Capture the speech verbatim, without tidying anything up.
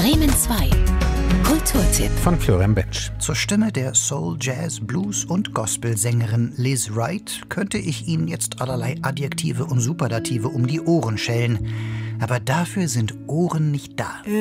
Bremen zwei. Kulturtipp von Florian Betsch. Zur Stimme der Soul, Jazz, Blues und Gospelsängerin Liz Wright könnte ich Ihnen jetzt allerlei Adjektive und Superlative um die Ohren schellen. Aber dafür sind Ohren nicht da.